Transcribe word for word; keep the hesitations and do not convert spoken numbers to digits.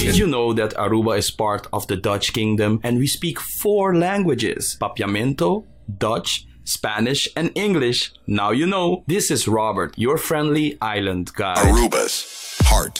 Did you know that Aruba is part of the Dutch Kingdom and we speak four languages? Papiamento, Dutch, Spanish, and English. Now you know. This is Robert, your friendly island guide. Aruba's heart.